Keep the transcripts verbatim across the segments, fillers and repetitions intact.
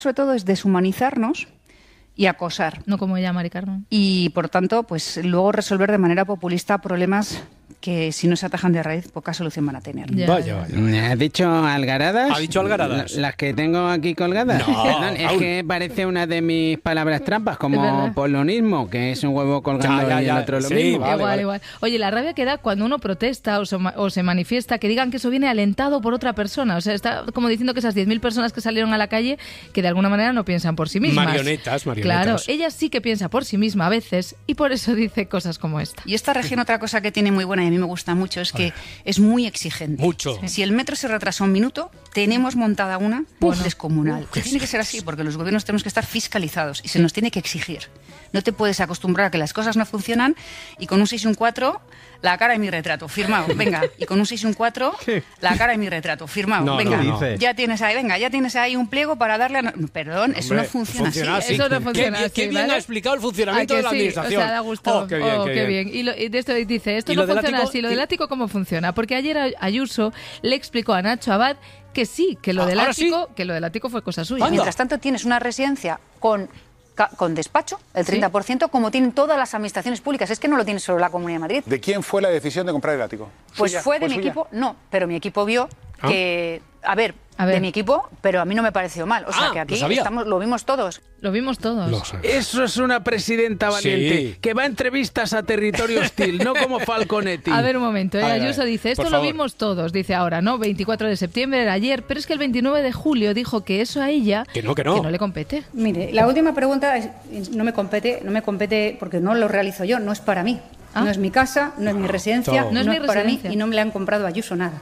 sobre todo es deshumanizarnos y acosar. No como ella, Mari Carmen. Y, por tanto, pues luego resolver de manera populista problemas que, si no se atajan de raíz, poca solución van a tener. Ya, vaya, vaya. ¿Has dicho algaradas? ¿Ha dicho algaradas? ¿Las que tengo aquí colgadas? No, Perdón, es aún. que parece una de mis palabras trampas, como polonismo, que es un huevo colgando Ya, ya, y el ya. otro lo Sí, mismo. vale, igual, vale. igual. Oye, la rabia que da cuando uno protesta o se, o se manifiesta, que digan que eso viene alentado por otra persona. O sea, está como diciendo que esas diez mil personas que salieron a la calle, que de alguna manera no piensan por sí mismas. Marionetas, marionetas. Claro, ella sí que piensa por sí misma a veces y por eso dice cosas como esta. Y esta región, otra cosa que tiene muy buena y a mí me gusta mucho, es que es muy exigente. Mucho. Si el metro se retrasa un minuto, tenemos montada una Bueno. descomunal. Y tiene que ser así, porque los gobiernos tenemos que estar fiscalizados y se nos tiene que exigir. No te puedes acostumbrar a que las cosas no funcionan y con un seis y un cuatro, la cara de mi retrato, firmado, venga. Y con un seis y un cuatro, la cara de mi retrato, firmado, No, venga. no, no. Ya tienes ahí, venga, ya tienes ahí un pliego para darle a... No, perdón, eso Hombre, no funciona, funciona así. así. Eso no Qué funciona bien, así, qué bien ¿vale? ha explicado el ¿A funcionamiento que de la sí? administración. O sea, da gusto. Oh, qué bien, Oh, qué qué bien. bien. Y, lo- y de esto dice, esto ¿Y no lo del funciona ático? así. Lo ¿Y- del ático, ¿cómo funciona? Porque ayer Ayuso le explicó a Nacho Abad que sí, que lo Ah, del ¿ahora ático, que lo del ático fue cosa suya. Anda. Mientras tanto, tienes una residencia con, ca- con despacho, el treinta por ciento, como tienen todas las administraciones públicas. Es que no lo tiene solo la Comunidad de Madrid. ¿De quién fue la decisión de comprar el ático? Pues ¿Suya? fue de mi suya? equipo, no, pero mi equipo vio Ah. que, a ver, A ver. de mi equipo, pero a mí no me pareció mal. O sea, Ah, que lo aquí sabía. estamos, lo vimos todos. Lo vimos todos. Lo sé. Eso es una presidenta valiente, Sí. que va a entrevistas a territorio hostil, no como Falconetti. A ver, un momento, ¿eh? A ver, a Ayuso ver, dice, esto por lo favor. vimos todos, dice ahora, ¿no? veinticuatro de septiembre era ayer, pero es que el veintinueve de julio dijo que eso a ella Que no, que no. le compete. Mire, la última pregunta es- no me compete, no me compete porque no lo realizo yo, no es para mí. Ah. No es mi casa, no es mi residencia, Todo. No es mi para mí residencia. y no me le han comprado a Ayuso nada.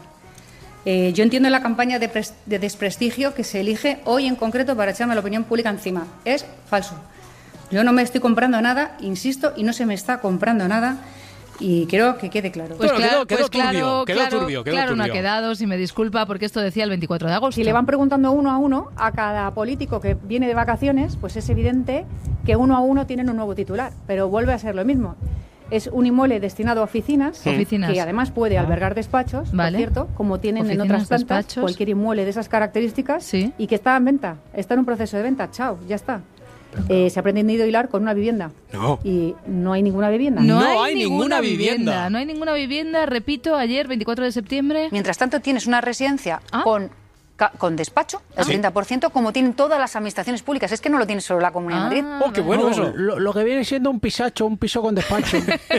Eh, yo entiendo la campaña de, pres- de desprestigio que se elige hoy en concreto para echarme la opinión pública encima. Es falso. Yo no me estoy comprando nada, insisto, y no se me está comprando nada. Y quiero que quede claro. Pues Bueno, claro, quedó- quedó pues turbio, claro, quedó claro, turbio, quedó claro, no ha turbio. quedado, si me disculpa, porque esto decía el veinticuatro de agosto. Si le van preguntando uno a uno a cada político que viene de vacaciones, pues es evidente que uno a uno tienen un nuevo titular, pero vuelve a ser lo mismo. Es un inmueble destinado a oficinas, Oficinas. que además puede albergar despachos, Vale. por cierto, como tienen en Oficinas, otras plantas, despachos. cualquier inmueble de esas características, Sí. y que está en venta, está en un proceso de venta, chao, ya está. Eh, se ha pretendido hilar con una vivienda. No. Y no hay ninguna vivienda. No, No hay, hay ninguna ninguna vivienda. vivienda. No hay ninguna vivienda, repito, ayer, veinticuatro de septiembre. Mientras tanto, tienes una residencia Ah. con, ca- con despacho, el Sí. treinta por ciento, como tienen todas las administraciones públicas. Es que no lo tiene solo la Comunidad de Madrid. Ah, Oh, qué bueno No, eso. Lo, lo que viene siendo un pisacho, un piso con despacho.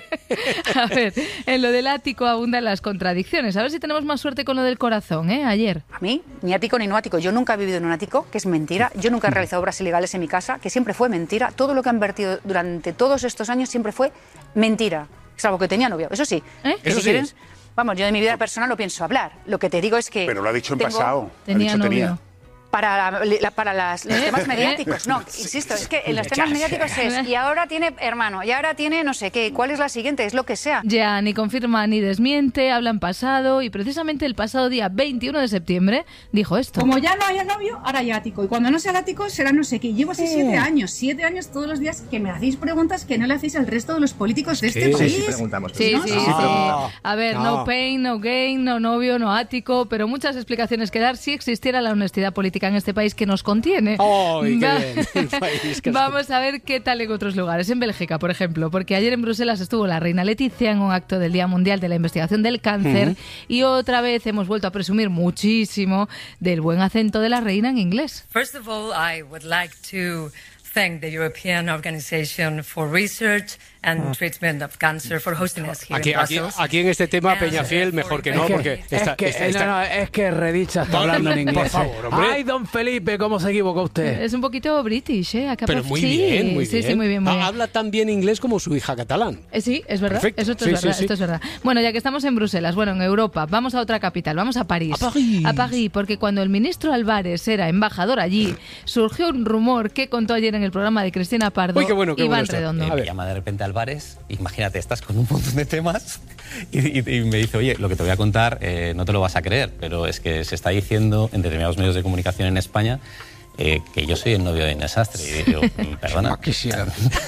A ver, en lo del ático abundan las contradicciones. A ver si tenemos más suerte con lo del corazón, ¿eh? Ayer. A mí, ni ático ni no ático. Yo nunca he vivido en un ático, que es mentira. Yo nunca he realizado obras ilegales en mi casa, que siempre fue mentira. Todo lo que han vertido durante todos estos años siempre fue mentira. Salvo que tenía novio. Eso sí. ¿Eh? Que Eso si sí. quieres, vamos, yo de mi vida personal no pienso hablar. Lo que te digo es que... Pero lo ha dicho en tengo- pasado. Ha Tenía dicho novio. tenía. Para, la- la- para las- los ¿Eh? temas ¿Eh? mediáticos, no, insisto, es que en los temas mediáticos es, y ahora tiene hermano, y ahora tiene no sé qué, ¿cuál es la siguiente? Es lo que sea. Ya ni confirma ni desmiente, hablan pasado y precisamente el pasado día veintiuno de septiembre dijo esto. Como ya no haya novio, ahora hay ático. Y cuando no sea el ático, será no sé qué. Llevo así siete años, siete años todos los días que me hacéis preguntas que no le hacéis al resto de los políticos de este Sí, país. sí, preguntamos. Sí, No, sí, sí, sí. no. A ver, no. No. pain, no gain, no novio, no ático, pero muchas explicaciones que dar si existiera la honestidad política en este país que nos contiene. ¡Ay, qué Va- bien! El país que nos Vamos a ver qué tal en otros lugares. En Bélgica, por ejemplo, porque ayer en Bruselas estuvo la reina Leticia en un acto del Día Mundial de la Investigación del Cáncer y otra vez hemos vuelto a presumir muchísimo del buen acento de la reina en inglés. First of all, I would like to thank the European Organization for Research and Treatment of Cancer for hosting us here Aquí, in aquí, Brussels. aquí en este tema, And, Peñafiel, uh, mejor que for no, que- porque es, está, que, está- está- no, no, es que Redicha está Vale, hablando en por inglés. favor, hombre. Ay, don Felipe, ¿cómo se equivocó usted? Es un poquito british, ¿eh? Acá Pero pa- muy sí, bien, muy sí, bien. Sí, muy bien, muy Ah, bien. Habla tan bien inglés como su hija catalán. Eh, sí, es verdad. Perfecto. Eso esto Sí, es sí, verdad, sí. esto es verdad. Bueno, ya que estamos en Bruselas, bueno, en Europa, vamos a otra capital, vamos a París. A París. A París, porque cuando el ministro Álvarez era embajador allí, surgió un rumor que contó ayer en el programa de Cristina Pardo, Uy, qué bueno, qué Iván bueno esto. Redondo. A Me ver. llama de repente Álvarez, imagínate, estás con un montón de temas y, y- y me dice, oye, lo que te voy a contar eh, no te lo vas a creer, pero es que se está diciendo en determinados medios de comunicación en España eh, que yo soy el novio de Inés Astre. Y digo, perdona. No quisieran.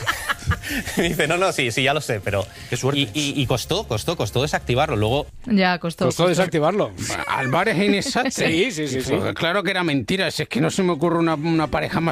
Me dice, no, no, sí, sí, ya lo sé, pero... Qué suerte. Y, y, y costó, costó, costó desactivarlo. Luego... Ya, costó. Costó desactivarlo. Álvarez e Inés Sastre. Sí, sí, sí, sí. Claro que era mentira, si es que no se me ocurre una, una pareja más